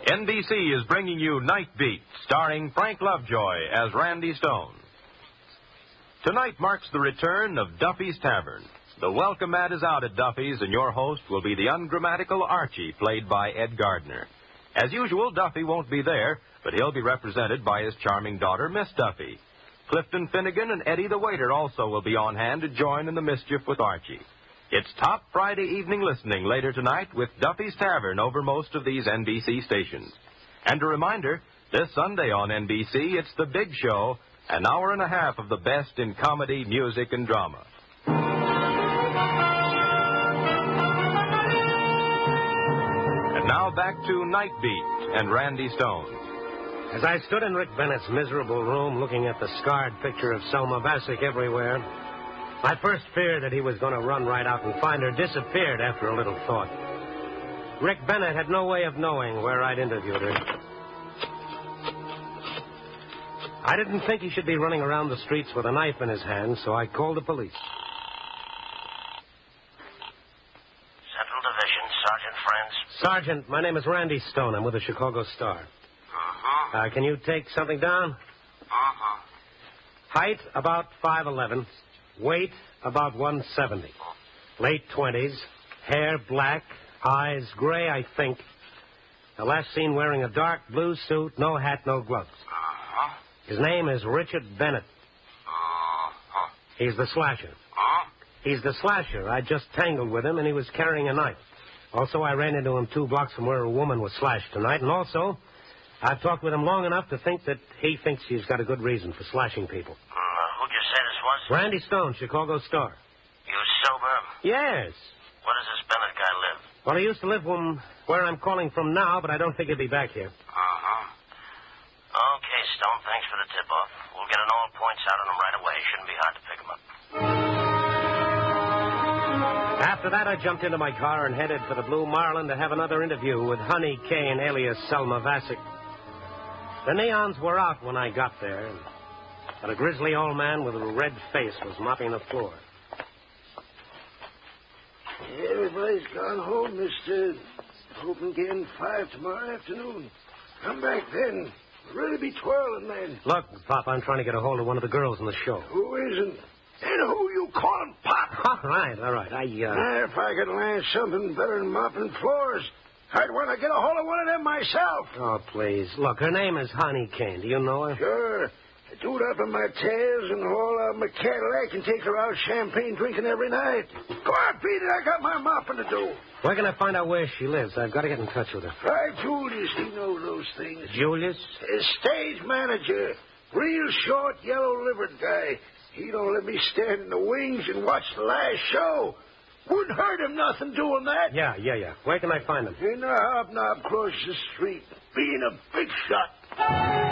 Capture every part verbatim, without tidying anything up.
N B C is bringing you Night Beat, starring Frank Lovejoy as Randy Stone. Tonight marks the return of Duffy's Tavern. The welcome mat is out at Duffy's, and your host will be the ungrammatical Archie, played by Ed Gardner. As usual, Duffy won't be there, but he'll be represented by his charming daughter, Miss Duffy. Clifton Finnegan and Eddie the waiter also will be on hand to join in the mischief with Archie. It's top Friday evening listening later tonight with Duffy's Tavern over most of these N B C stations. And a reminder, this Sunday on N B C, it's The Big Show, an hour and a half of the best in comedy, music, and drama. And now back to Night Beat and Randy Stone. As I stood in Rick Bennett's miserable room looking at the scarred picture of Selma Bassick everywhere, my first fear that he was going to run right out and find her disappeared after a little thought. Rick Bennett had no way of knowing where I'd interviewed her. I didn't think he should be running around the streets with a knife in his hand, so I called the police. Central Division, Sergeant Friends. Sergeant, my name is Randy Stone. I'm with the Chicago Star. Uh-huh. Uh, can you take something down? Uh-huh. Height, about five eleven. Weight, about one seventy. Late twenties. Hair black. Eyes gray, I think. The last seen wearing a dark blue suit, no hat, no gloves. Uh-huh. His name is Richard Bennett. Uh-huh. He's the slasher. Huh? He's the slasher. I just tangled with him, and he was carrying a knife. Also, I ran into him two blocks from where a woman was slashed tonight, and also, I've talked with him long enough to think that he thinks he's got a good reason for slashing people. Uh, who'd you say this was? Randy Stone, Chicago Star. You sober? Yes. Where does this Bennett guy live? Well, he used to live um, where I'm calling from now, but I don't think he'll be back here. Uh-huh. Okay, Stone, thanks for the tip-off. We'll get an all points out on him right away. Shouldn't be hard to pick him up. After that, I jumped into my car and headed for the Blue Marlin to have another interview with Honey Kane, alias Selma Bassick. The neons were out when I got there, but a grizzly old man with a red face was mopping the floor. Everybody's gone home, mister. Hoping again five tomorrow afternoon. Come back then. Really be twirling then. Look, Pop, I'm trying to get a hold of one of the girls in the show. Who isn't? And who you calling Pop? All right, all right. I, uh... Now, if I could land something better than mopping floors, I'd want to get a hold of one of them myself. Oh, please. Look, her name is Honey Kane. Do you know her? Sure. I do it up in my tails and haul out my Cadillac and take her out champagne drinking every night. Go on, beat it. I got my mopping to do. Where can I find out where she lives? I've got to get in touch with her. Try Julius. He knows those things. Julius? His stage manager. Real short, yellow-livered guy. He don't let me stand in the wings and watch the last show. Wouldn't hurt him nothing doing that. Yeah, yeah, yeah. Where can I find him? In the hobnob across the street, being a big shot.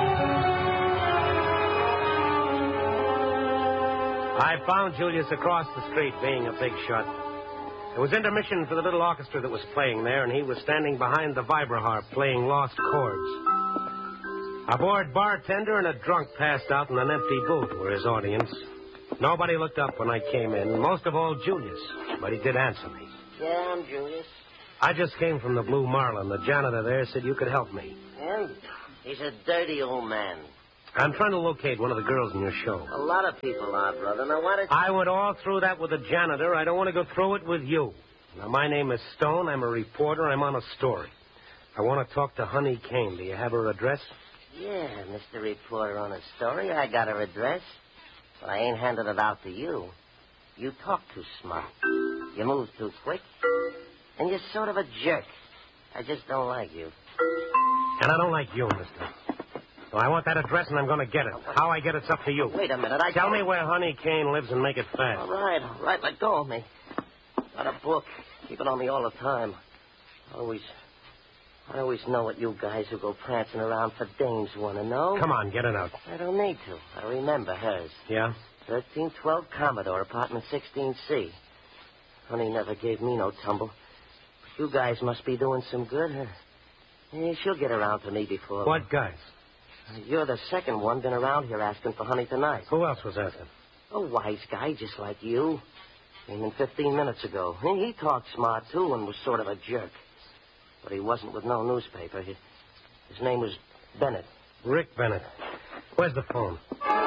I found Julius across the street being a big shot. It was intermission for the little orchestra that was playing there, and he was standing behind the vibraharp playing lost chords. A bored bartender and a drunk passed out in an empty booth were his audience. Nobody looked up when I came in, most of all Julius, but he did answer me. Yeah, I'm Julius. I just came from the Blue Marlin. The janitor there said you could help me. And he's a dirty old man. I'm trying to locate one of the girls in your show. A lot of people are, brother. Now, why did you... I went all through that with the janitor. I don't want to go through it with you. Now, my name is Stone. I'm a reporter. I'm on a story. I want to talk to Honey Kane. Do you have her address? Yeah, Mister Reporter on a story. I got her address. But I ain't handed it out to you. You talk too smart. You move too quick. And you're sort of a jerk. I just don't like you. And I don't like you, mister. So I want that address, and I'm going to get it. How I get it's up to you. Wait a minute. I Tell don't... me where Honey Kane lives and make it fast. All right, all right. Let go of me. Got a book. Keep it on me all the time. I always... I always know what you guys who go prancing around for dames want to know. Come on, get it out. I don't need to. I remember hers. Yeah? thirteen twelve Commodore, apartment sixteen C. Honey never gave me no tumble. But you guys must be doing some good, huh? Yeah, she'll get around to me before... What guys? You're the second one been around here asking for Honey tonight. Who else was asking? A wise guy just like you. Came in fifteen minutes ago. He, he talked smart, too, and was sort of a jerk. But he wasn't with no newspaper. He, His name was Bennett. Rick Bennett. Where's the phone?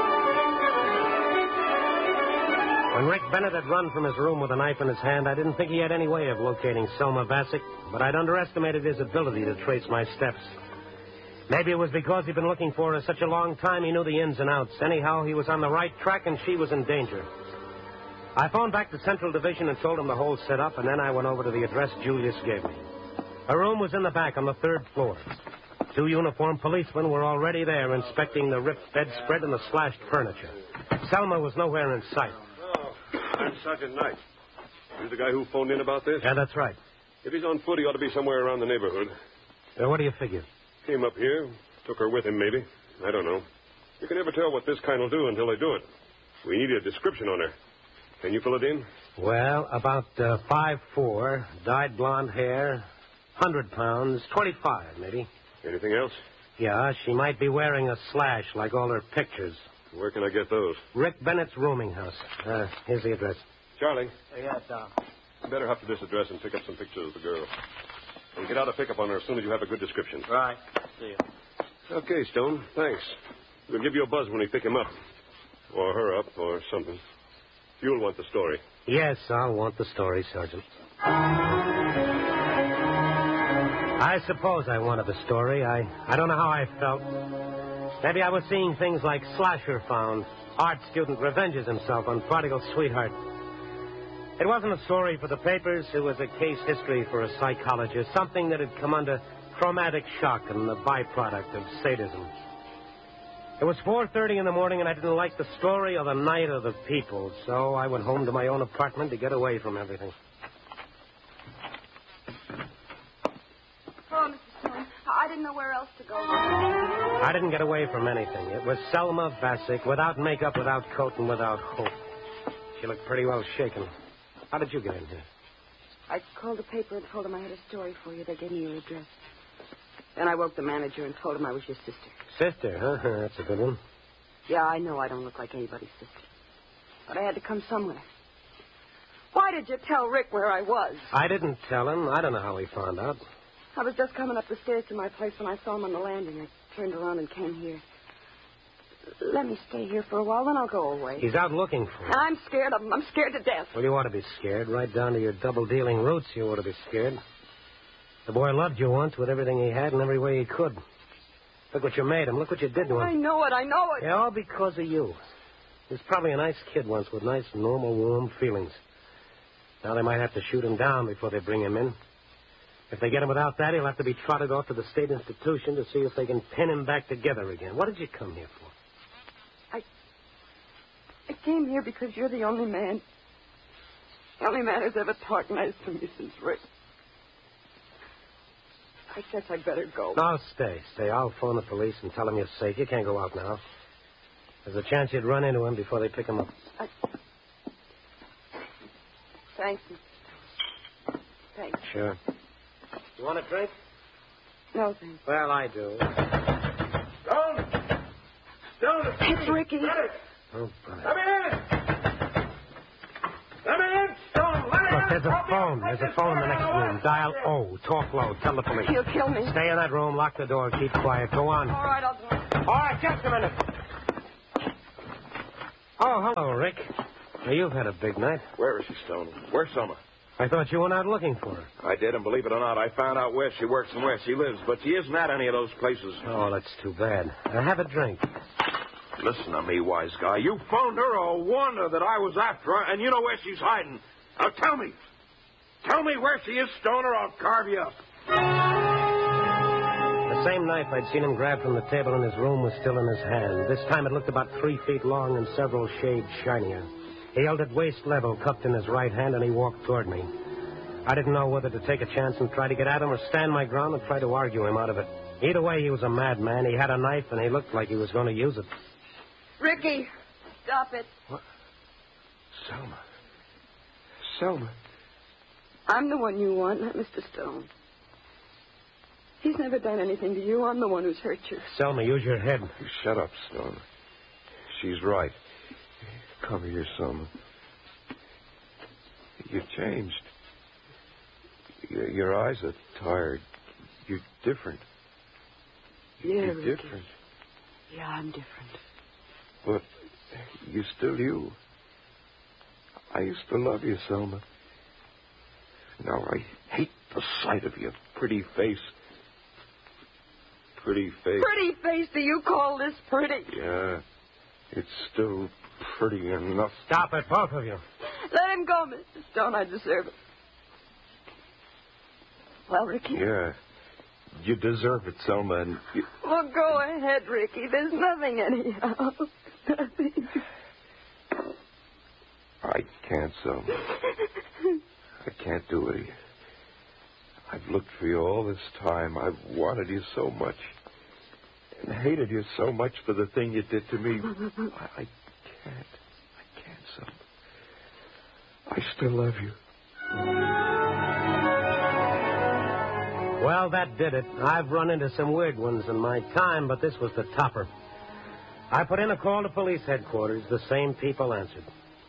When Rick Bennett had run from his room with a knife in his hand, I didn't think he had any way of locating Selma Bassick, but I'd underestimated his ability to trace my steps. Maybe it was because he'd been looking for her such a long time he knew the ins and outs. Anyhow, he was on the right track and she was in danger. I phoned back to Central Division and told him the whole setup, and then I went over to the address Julius gave me. A room was in the back on the third floor. Two uniformed policemen were already there inspecting the ripped bedspread and the slashed furniture. Selma was nowhere in sight. Oh, I'm Sergeant Knight. You're the guy who phoned in about this? Yeah, that's right. If he's on foot, he ought to be somewhere around the neighborhood. Uh, what do you figure? Came up here, took her with him, maybe. I don't know. You can never tell what this kind will do until they do it. We need a description on her. Can you fill it in? Well, about uh, five foot four, dyed blonde hair, one hundred pounds, twenty-five, maybe. Anything else? Yeah, she might be wearing a slash like all her pictures. Where can I get those? Rick Bennett's rooming house. Uh, here's the address. Charlie. Yeah, Tom. You better hop to this address and pick up some pictures of the girl. And get out a pickup on her as soon as you have a good description. Right. See you. Okay, Stone. Thanks. We'll give you a buzz when we pick him up. Or her up, or something. You'll want the story. Yes, I'll want the story, Sergeant. I suppose I wanted the story. I, I don't know how I felt. Maybe I was seeing things like Slasher found. Art student revenges himself on prodigal sweetheart. It wasn't a story for the papers. It was a case history for a psychologist. Something that had come under traumatic shock and the byproduct of sadism. It was four thirty in the morning, and I didn't like the story or the night or the people, so I went home to my own apartment to get away from everything. Oh, Mister Stone, I didn't know where else to go. I didn't get away from anything. It was Selma Bassick, without makeup, without coat, and without hope. She looked pretty well shaken. How did you get in here? I called the paper and told them I had a story for you. They gave me your address. Then I woke the manager and told him I was your sister. Sister, huh? That's a good one. Yeah, I know I don't look like anybody's sister. But I had to come somewhere. Why did you tell Rick where I was? I didn't tell him. I don't know how he found out. I was just coming up the stairs to my place when I saw him on the landing. I turned around and came here. Let me stay here for a while, then I'll go away. He's out looking for him. I'm scared of him. I'm scared to death. Well, you ought to be scared. Right down to your double-dealing roots, you ought to be scared. The boy loved you once with everything he had and every way he could. Look what you made him. Look what you did to him. I know it. I know it. Yeah, all because of you. He was probably a nice kid once with nice, normal, warm feelings. Now they might have to shoot him down before they bring him in. If they get him without that, he'll have to be trotted off to the state institution to see if they can pin him back together again. What did you come here for? I... I came here because you're the only man... The only man who's ever talked nice to me since Rick. I guess I'd better go. No, stay, stay. I'll phone the police and tell them you're safe. You can't go out now. There's a chance you'd run into him before they pick him up. I... Thank you. Thanks. Sure. You want a drink? No, thanks. Well, I do. Stone! Stone! It's Ricky. Oh, brother. Come in! Come in, Stone! Let Look, there's a phone. There's a phone in the next room. Dial O. Talk low. Tell the police. He'll kill me. Stay in that room. Lock the door. Keep quiet. Go on. All right, I'll do it. All right, just a minute. Oh, hello, Rick. Now, you've had a big night. Where is she, Stone? Where's Selma? I thought you went out looking for her. I did, and believe it or not, I found out where she works and where she lives, but she isn't at any of those places. Oh, that's too bad. Uh, have a drink. Listen to me, wise guy. You phoned her or warned her that I was after her, and you know where she's hiding. Now, tell me. Tell me where she is, Stone, or I'll carve you up. The same knife I'd seen him grab from the table in his room was still in his hand. This time it looked about three feet long and several shades shinier. He held it waist level, cupped in his right hand, and he walked toward me. I didn't know whether to take a chance and try to get at him or stand my ground and try to argue him out of it. Either way, he was a madman. He had a knife, and he looked like he was going to use it. Ricky, stop it. What? Selma. Selma. I'm the one you want, not Mister Stone. He's never done anything to you. I'm the one who's hurt you. Selma, use your head. You shut up, Stone. She's right. Cover your Selma. You've changed. Your, your eyes are tired. You're different. Yeah, You're Ricky. different. Yeah, I'm different. But you're still you. I used to love you, Selma. Now I hate the sight of your pretty face. Pretty face. Pretty face, do you call this pretty? Yeah, it's still pretty enough. Stop it, both of you. Let him go, Mister Stone. I deserve it. Well, Ricky? Yeah, you deserve it, Selma, and you... Well, go ahead, Ricky. There's nothing anyhow. Nothing. I can't, Selma. I can't do it. I've looked for you all this time. I've wanted you so much. And hated you so much for the thing you did to me. I, I can't. I can't, Selma. I still love you. Well, that did it. I've run into some weird ones in my time, but this was the topper. I put in a call to police headquarters. The same people answered.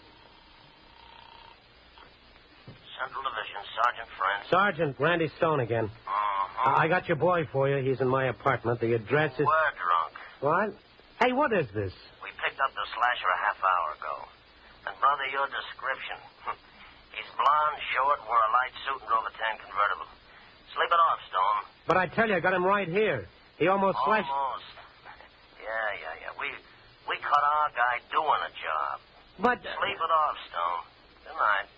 Central Division, Sergeant Friend. Sergeant Randy Stone again. Uh-huh. I got your boy for you. He's in my apartment. The address is... We're drunk. What? Hey, what is this? We picked up the slasher a half hour ago. And, brother, your description. He's blonde, short, wore a light suit, and drove a tan convertible. Sleep it off, Stone. But I tell you, I got him right here. He almost slashed... Almost. Yeah, yeah, yeah. We we caught our guy doing a job. But... Sleep it off, Stone. Good night.